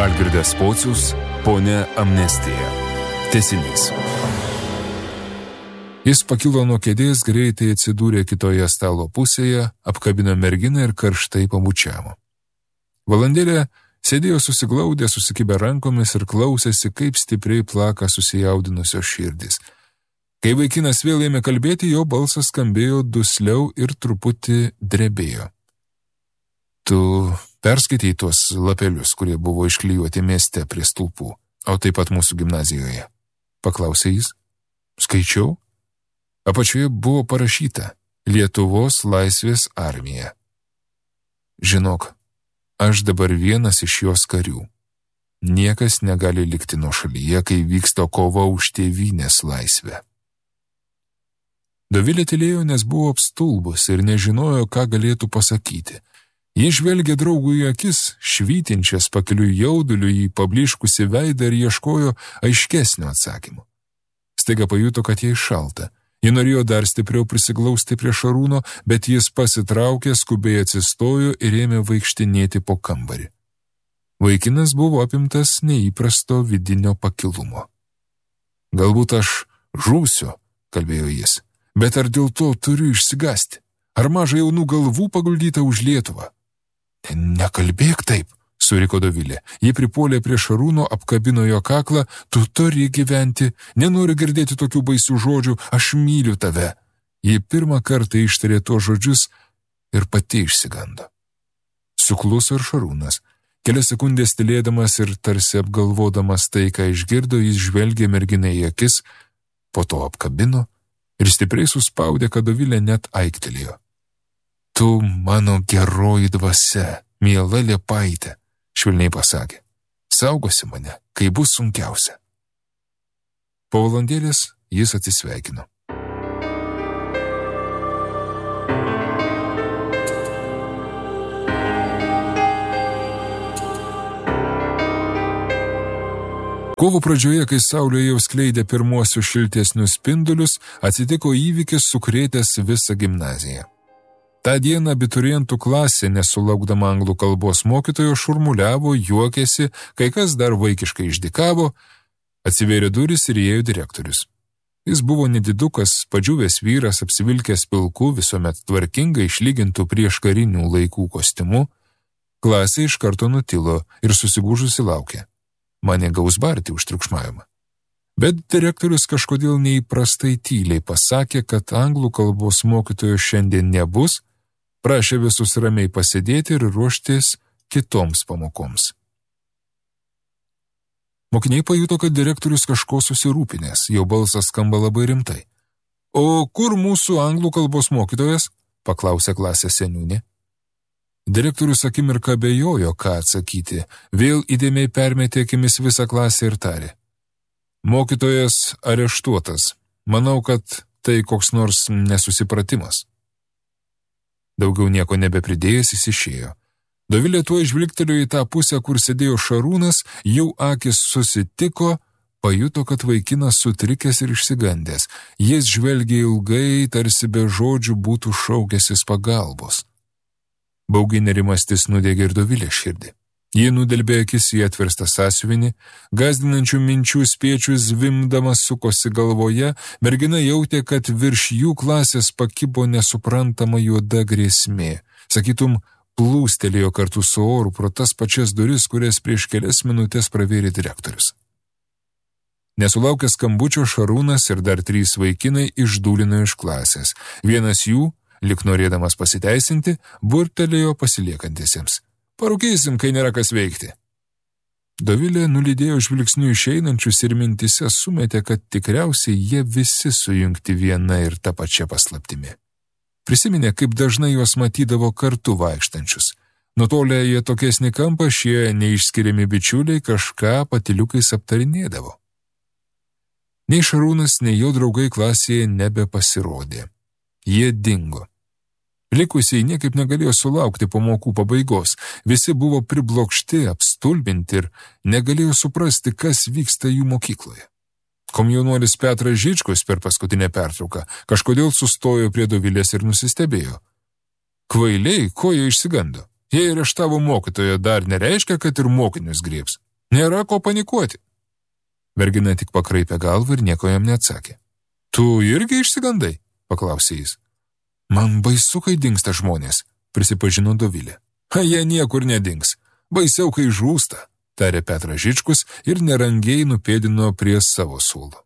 Algirdas Pocius, Ponia Amnestija. Tęsinys. Jis pakilo nuo kėdės, greitai atsidūrė kitoje stalo pusėje, apkabino merginą ir karštai pabučiavo. Valandėlę sėdėjo susiglaudę, susikibę rankomis ir klausėsi, kaip stipriai plaka susijaudinusios širdys. Kai vaikinas vėl ėmė kalbėti, jo balsas skambėjo dusliau ir truputį drebėjo. Tu perskaitei tuos lapelius, kurie buvo išklijuoti mieste prie stulpų, o taip pat mūsų gimnazijoje? Paklausė jis. Skaičiau. Apačioje buvo parašyta Lietuvos laisvės armija. Žinok, aš dabar vienas iš jos karių. Niekas negali likti nuošalyje, kai vyksta kova už tėvynės laisvę. Dovilė tylėjo, nes buvo apstulbus ir nežinojo, ką galėtų pasakyti. Ji žvelgė draugui į akis, švytinčias pakeliui jauduliu į pablyškusį veidą ir ieškojo aiškesnio atsakymo. Staiga pajuto, kad jai šalta. Ji norėjo dar stipriau prisiglausti prie Šarūno, bet jis pasitraukė, skubiai atsistojo ir ėmė vaikštinėti po kambarį. Vaikinas buvo apimtas neįprasto vidinio pakilumo. Galbūt aš žūsiu, kalbėjo jis, bet ar dėl to turiu išsigąsti? Ar maža jaunų galvų paguldyta už Lietuvą? Nekalbėk taip, suriko Dovilė. Ji pripuolė prie Šarūno, apkabino jo kaklą, tu turi gyventi, nenoriu girdėti tokių baisių žodžių, aš myliu tave. Ji pirmą kartą ištarė tuos žodžius ir pati išsigando. Sukluso ir Šarūnas. Kelias sekundės tylėdamas ir tarsi apgalvodamas tai, ką išgirdo, jis žvelgė merginai į akis, po to apkabino ir stipriai suspaudė, kad Dovilė net aiktelėjo. Tu mano geroji dvasia, miela liepaitė, švelniai pasakė. Saugosi mane, kai bus sunkiausia. Po valandėlės jis atsisveikino. Kovo pradžioje, kai saulė jau skleidė pirmuosius šiltesnius spindulius, atsitiko įvykis sukrėtęs visą gimnaziją. Ta diena abiturientų klasė, nesulaukdama anglų kalbos mokytojo, šurmuliavo, juokėsi, kai kas dar vaikiškai išdykavo, atsivėrė duris ir įėjo direktorius. Jis buvo nedidukas, padžiūvęs vyras, apsivilkęs pilku, visuomet tvarkingai išlygintų prieš karinių laikų kostiumu. Klasė iš karto nutilo ir susigūžusi laukė. Mane gaus barti už triukšmavimą. Bet direktorius kažkodėl neįprastai tyliai pasakė, kad anglų kalbos mokytojo šiandien nebus, prašė visus ramiai pasėdėti ir ruoštis kitoms pamokoms. Mokiniai pajuto, kad direktorius kažko susirūpinęs, jo balsas skamba labai rimtai. O kur mūsų anglų kalbos mokytojas? Paklausė klasės seniūnė. Direktorius akimirką abejojo, ką atsakyti, vėl įdėmiai permetė akimis visą klasę ir tarė. Mokytojas areštuotas. Manau, kad tai koks nors nesusipratimas. Daugiau nieko nebepridėjęs jis išėjo. Dovilė tuo žvilgtelėjo į tą pusę, kur sėdėjo Šarūnas, jų akis susitiko, pajuto, kad vaikinas sutrikęs ir išsigandęs. Jis žvelgė ilgai, tarsi be žodžių būtų šaukęsis pagalbos. Baugiai nerimastis nudegė ir Dovilė širdį. Ji nudelbė akis į atverstą sąsiuvinį, gąsdinančių minčių spiečių zvimdamas sukosi galvoje, mergina jautė, kad virš jų klasės pakibo nesuprantama juoda grėsmė. Sakytum, plūstelėjo kartu su oru pro tas pačias duris, kurias prieš kelias minutės pravėrė direktorius. Nesulaukęs skambučio, Šarūnas ir dar 3 vaikinai išdūlino iš klasės. Vienas jų, lyg norėdamas pasiteisinti, burtelėjo pasiliekantiesiems. Parūkėsim, kai nėra kas veikti. Dovilė nulydėjo žvilgsnių išeinančius ir mintise sumetė, kad tikriausiai jie visi sujungti viena ir ta pačia paslaptimi. Prisiminė, kaip dažnai juos matydavo kartu vaikštančius. Nutolę į atokesnį kampą šie neišskiriami bičiuliai kažką patyliukais aptarinėdavo. Nei Šarūnas, nei jo draugai klasėje nebepasirodė. Jie dingo. Likusiai niekaip negalėjo sulaukti pamokų pabaigos, visi buvo priblokšti, apstulbinti ir negalėjo suprasti, kas vyksta jų mokykloje. Komjaunuolis Petras Žičkus per paskutinę pertrauką kažkodėl sustojo prie Dovilės ir nusistebėjo. Kvailiai, ko jie išsigando? Jei areštavo mokytoją, dar nereiškia, kad ir mokinius griebs. Nėra ko panikuoti. Mergina tik pakraipė galvą ir nieko jam neatsakė. Tu irgi išsigandai? Paklausė jis. Man baisu, kai dingsta žmonės, prisipažino Dovilė. Jie niekur nedings. Baisiau, kai žūsta, tarė Petras Žičkus ir nerangiai nupėdino prie savo suolo.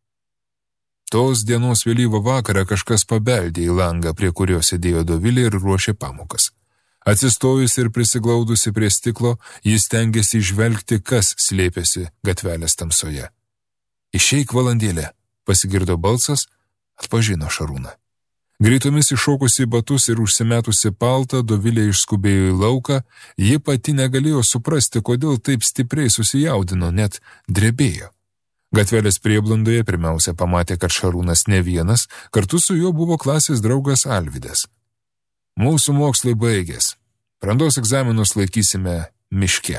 Tos dienos vėlyvą vakarą kažkas pabeldė į langą, prie kurio sėdėjo Dovilė ir ruošė pamokas. Atsistojus ir prisiglaudusi prie stiklo, jis stengėsi išvelgti, kas slėpėsi gatvelės tamsoje. Išeik valandėlę, pasigirdo balsas, atpažino Šarūną. Greitomis iššokusi batus ir užsimetusi paltą, Dovilė išskubėjo į lauką, ji pati negalėjo suprasti, kodėl taip stipriai susijaudino, net drebėjo. Gatvelės prieblandoje pirmiausia pamatė, kad Šarūnas ne vienas, kartu su juo buvo klasės draugas Alvydas. Mūsų mokslai baigės. Brandos egzaminus laikysime miške.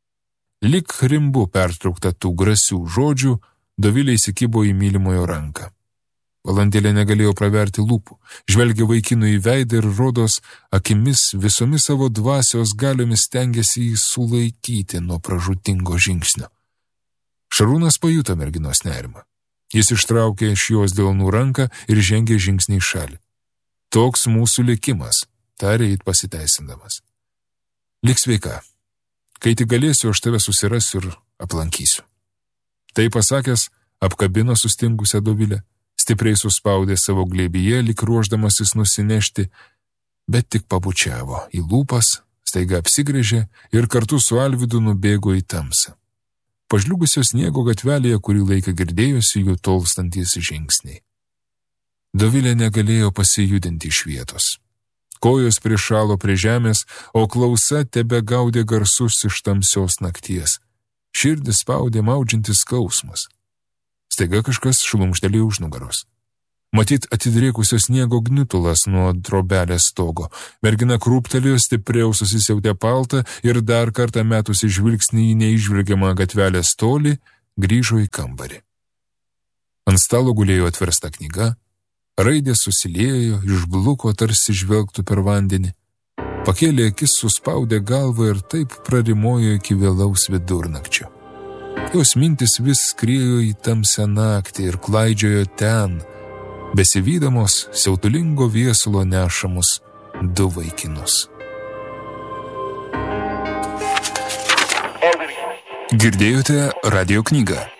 Lyg rimbu pertraukta tų grasių žodžių, Dovilė įsikibo į mylimojo ranką. Valandėlė negalėjo praverti lūpų, žvelgė vaikinų į veidą ir rodos akimis visomis savo dvasios galiomis stengėsi jį sulaikyti nuo pražūtingo žingsnio. Šarūnas pajuto merginos nerimą. Jis ištraukė iš jos delnų ranką ir žengė žingsnį į šalį. Toks mūsų likimas, tarė it pasiteisindamas. Lik sveika. Kai tik galėsiu, aš tave susirasiu ir aplankysiu. Tai pasakęs, apkabino sustingusią Dovilę, stipriai suspaudė savo glėbyje, lyg ruošdamasis nusinešti, bet tik pabučiavo į lūpas, staiga apsigręžė ir kartu su Alvydu nubėgo į tamsą. Pažliugusio sniego gatvelėje kurį laiką girdėjosi jų tolstantys žingsniai. Dovilė negalėjo pasijudinti iš vietos. Kojos prišalo prie žemės, o klausa tebe gaudė garsus iš tamsios nakties. Širdį spaudė maudžiantis skausmas. Staiga kažkas šlumštelėjo už nugaros. Matyt, atidrėkusio sniego gniutulas nuo drobelės stogo. Mergina krūptelėjo, stipriau susisiautė paltą ir dar kartą metusi žvilgsnį į neižvelgiamą gatvelės tolį, grįžo į kambarį. Ant stalo gulėjo atversta knyga, raidės susiliejo, išbluko, tarsi žvelgtų per vandenį. Pakėlė akis, suspaudė galvą ir taip prarimojo iki vėlaus vidurnakčio. Jos mintis vis skriejo į tamsią naktį ir klaidžiojo ten, besivydamos siautulingo viesulo nešamus du vaikinus. Girdėjote radio knygą.